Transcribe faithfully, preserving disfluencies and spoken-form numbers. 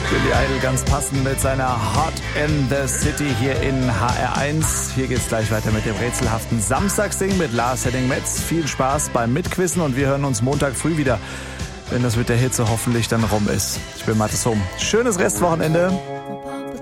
Billy Idol ganz passend mit seiner Hot in the City hier in H R eins. Hier geht's gleich weiter mit dem rätselhaften Samstagsding mit Lars Henning-Metz. Viel Spaß beim Mitquissen und wir hören uns Montag früh wieder, wenn das mit der Hitze hoffentlich dann rum ist. Ich bin Mathis Hohm. Schönes Restwochenende.